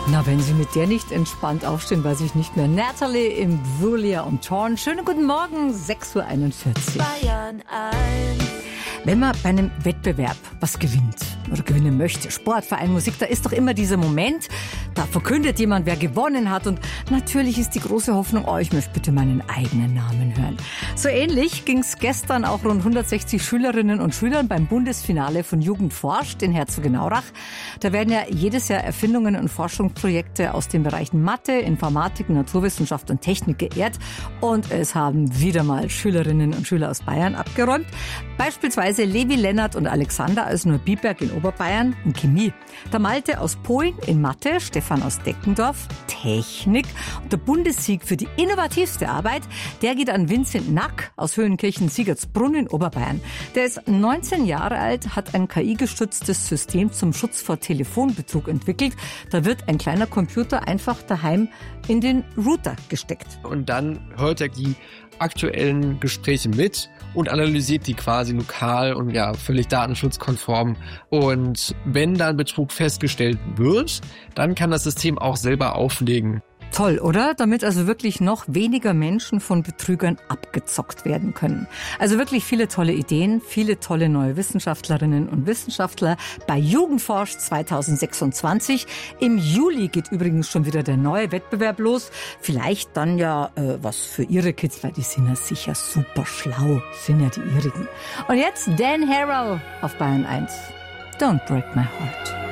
Na, wenn Sie mit der nicht entspannt aufstehen, weiß ich nicht mehr. Natalie im Julia und Torn. Schönen guten Morgen, 6:41 Uhr. Bayern 1. Wenn man bei einem Wettbewerb was gewinnt oder gewinnen möchte, Sportverein, Musik, da ist doch immer dieser Moment, da verkündet jemand, wer gewonnen hat. Und natürlich ist die große Hoffnung, ich möchte bitte meinen eigenen Namen hören. So ähnlich ging es gestern auch rund 160 Schülerinnen und Schülern beim Bundesfinale von Jugend forscht in Herzogenaurach. Da werden ja jedes Jahr Erfindungen und Forschungsprojekte aus den Bereichen Mathe, Informatik, Naturwissenschaft und Technik geehrt. Und es haben wieder mal Schülerinnen und Schüler aus Bayern abgeräumt. Beispielsweise Levi, Lennart und Alexander aus Neubiberg in Oberbayern in Chemie. Der Malte aus Poing in Mathe, Stefan aus Deckendorf Technik. Und der Bundessieg für die innovativste Arbeit, der geht an Vincent Nack aus Höhenkirchen-Siegertsbrunn in Oberbayern. Der ist 19 Jahre alt, hat ein KI-gestütztes System zum Schutz vor Telefonbetrug entwickelt. Da wird ein kleiner Computer einfach daheim in den Router gesteckt. Und dann hört er die aktuellen Gespräche mit und analysiert die quasi lokal und ja, völlig datenschutzkonform. Und wenn dann Betrug festgestellt wird, dann kann das System auch selber auflegen. Toll, oder? Damit also wirklich noch weniger Menschen von Betrügern abgezockt werden können. Also wirklich viele tolle Ideen, viele tolle neue Wissenschaftlerinnen und Wissenschaftler bei Jugendforsch 2026. Im Juli geht übrigens schon wieder der neue Wettbewerb los. Vielleicht dann ja was für Ihre Kids, weil die sind ja sicher super schlau, sind ja die ihrigen. Und jetzt Dan Harrow auf Bayern 1. Don't break my heart.